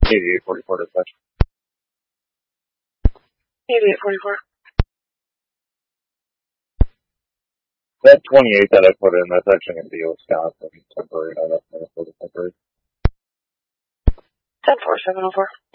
8844 dispatch. 8844. That 28 that I put in, that's actually going to be Wisconsin temporary, not up Minnesota temporary. 10704.